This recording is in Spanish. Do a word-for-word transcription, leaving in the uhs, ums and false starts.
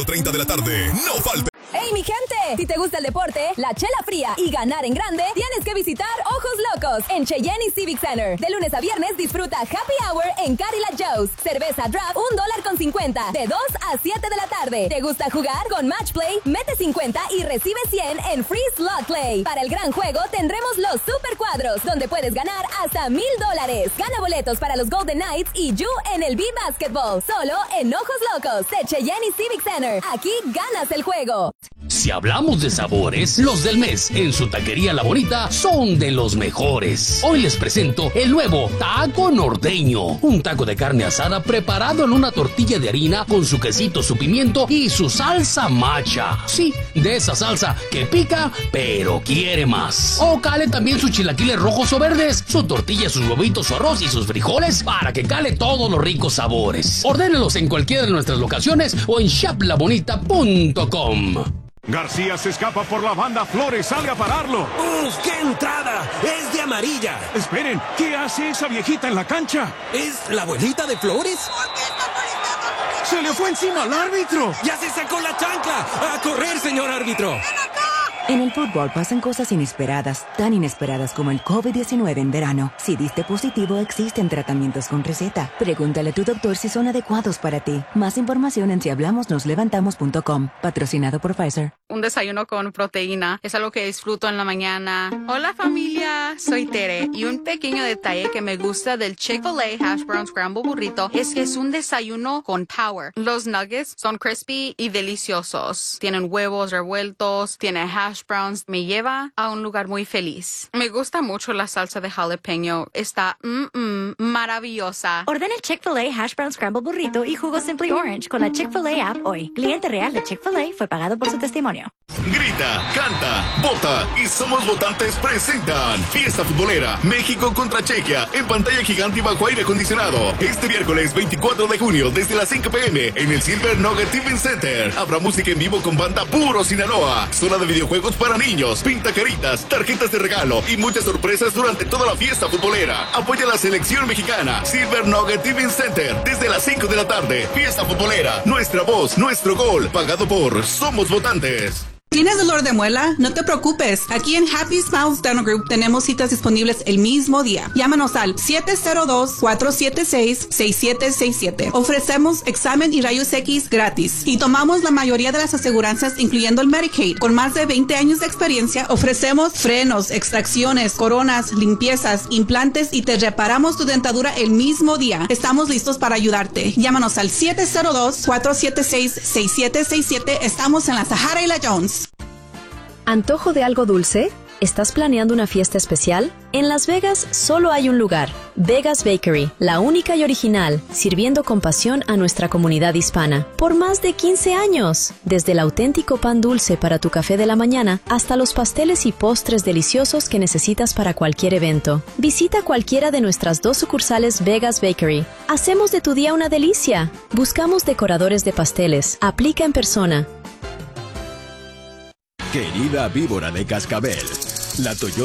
treinta de la tarde, no falte. ¡Hey, mi gente! Si te gusta el deporte, la chela fría y ganar en grande, tienes que visitar Ojos Locos en Cheyenne y Civic Center. De lunes a viernes disfruta Happy Hour en Cadillac Joe's. Cerveza draft, un dólar con cincuenta, de dos a siete de la tarde. ¿Te gusta jugar? Con Match Play, mete cincuenta y recibe cien en Free Slot Play. Para el gran juego tendremos los Super Cuadros, donde puedes ganar hasta mil dólares. Gana boletos para los Golden Knights y You en el B-Basketball. Solo en Ojos Locos de Cheyenne y Civic Center. Aquí ganas el juego. Si hablamos de sabores, los del mes en su taquería La Bonita son de los mejores. Hoy les presento el nuevo taco norteño. Un taco de carne asada preparado en una tortilla de harina con su quesito, su pimiento y su salsa macha. Sí, de esa salsa que pica, pero quiere más. O cale también sus chilaquiles rojos o verdes, su tortilla, sus huevitos, su arroz y sus frijoles para que cale todos los ricos sabores. Ordénelos en cualquiera de nuestras locaciones o en shop la bonita punto com. García se escapa por la banda, Flores salga a pararlo. ¡Uf, qué entrada! ¡Es de amarilla! Esperen, ¿qué hace esa viejita en la cancha? ¿Es la abuelita de Flores? ¡Se le fue encima al árbitro! ¡Ya se sacó la chancla! ¡A correr, señor árbitro! En el fútbol pasan cosas inesperadas, tan inesperadas como el COVID diecinueve en verano. Si diste positivo, existen tratamientos con receta. Pregúntale a tu doctor si son adecuados para ti. Más información en si hablamos nos levantamos punto com. Patrocinado por Pfizer. Un desayuno con proteína es algo que disfruto en la mañana. Hola familia, soy Tere y un pequeño detalle que me gusta del Chick-fil-A Hash Brown Scramble Burrito es que es un desayuno con power. Los nuggets son crispy y deliciosos. Tienen huevos revueltos, tiene hash browns. Me lleva a un lugar muy feliz. Me gusta mucho la salsa de jalapeño. Está mm, mm, maravillosa. Ordena el Chick-fil-A Hash Brown Scramble Burrito y jugo Simply Orange con la Chick-fil-A app hoy. Cliente real de Chick-fil-A fue pagado por su testimonio. Grita, canta, vota y Somos Votantes presentan Fiesta Futbolera México contra Chequia en pantalla gigante y bajo aire acondicionado. Este miércoles veinticuatro de junio desde las cinco pe eme en el Silver Nugget Event Center. Habrá música en vivo con banda Puro Sinaloa, zona de videojuegos para niños, pintacaritas, tarjetas de regalo y muchas sorpresas durante toda la fiesta futbolera. Apoya a la selección mexicana. Silver Nugget Event Center desde las cinco de la tarde. Fiesta Futbolera, nuestra voz, nuestro gol, pagado por Somos Votantes. ¿Tienes dolor de muela? No te preocupes. Aquí en Happy Smiles Dental Group tenemos citas disponibles el mismo día. Llámanos al siete cero dos, cuatro siete seis, seis siete seis siete. Ofrecemos examen y rayos X gratis. Y tomamos la mayoría de las aseguranzas, incluyendo el Medicaid. Con más de veinte años de experiencia, ofrecemos frenos, extracciones, coronas, limpiezas, implantes y te reparamos tu dentadura el mismo día. Estamos listos para ayudarte. Llámanos al siete cero dos, cuatro siete seis, seis siete seis siete. Estamos en la Sahara y la Jones. ¿Antojo de algo dulce? ¿Estás planeando una fiesta especial? En Las Vegas solo hay un lugar, Vegas Bakery, la única y original, sirviendo con pasión a nuestra comunidad hispana. Por más de quince años, desde el auténtico pan dulce para tu café de la mañana hasta los pasteles y postres deliciosos que necesitas para cualquier evento. Visita cualquiera de nuestras dos sucursales Vegas Bakery. Hacemos de tu día una delicia. Buscamos decoradores de pasteles. Aplica en persona. Querida víbora de cascabel, la Toyota